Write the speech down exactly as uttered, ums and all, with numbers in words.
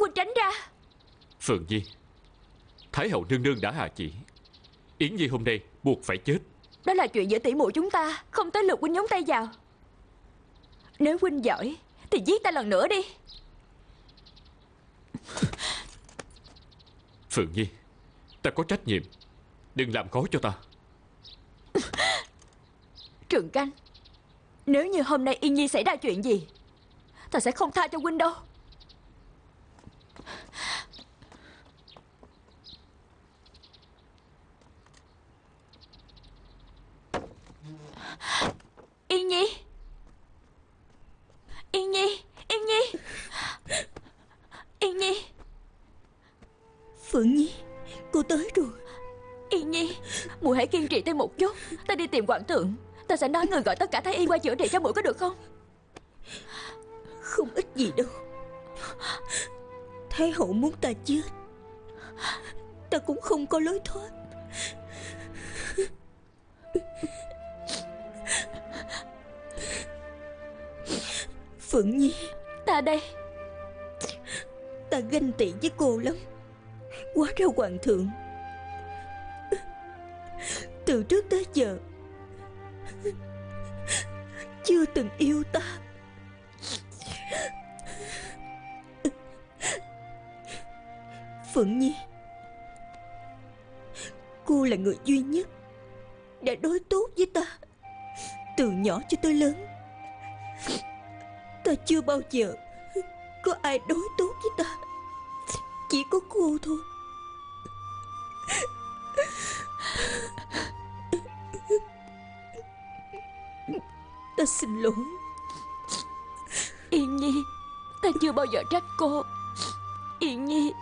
Huynh tránh ra. Phượng Nhi, Thái hậu nương nương đã hạ chỉ, Yến Nhi hôm nay buộc phải chết. Đó là chuyện giữa tỷ muội chúng ta, không tới lượt huynh nhúng tay vào. Nếu huynh giỏi thì giết ta lần nữa đi. Phượng Nhi, ta có trách nhiệm, đừng làm khó cho ta. Trường Canh, nếu như hôm nay Yên Nhi xảy ra chuyện gì, ta sẽ không tha cho huynh đâu. Yên Nhi, Yên Nhi, Yên Nhi, Yên Nhi. Phượng Nhi, cô tới rồi. Yên Nhi, muội hãy kiên trì thêm một chút. Ta đi tìm hoàng thượng, ta sẽ nói người gọi tất cả thái y qua chữa trị cho muội, có được không? Không ích gì đâu. Thái hậu muốn ta chết, ta cũng không có lối thoát. Phượng Nhi, Ta đây. ta ganh tị với cô lắm. Hóa ra hoàng thượng từ trước tới giờ chưa từng yêu ta. Phượng Nhi, cô là người duy nhất đã đối tốt với ta từ nhỏ cho tới lớn. Ta chưa bao giờ có ai đối tốt với ta, chỉ có cô thôi. Ta xin lỗi. Yên Nhi, ta chưa bao giờ trách cô. Yên Nhi,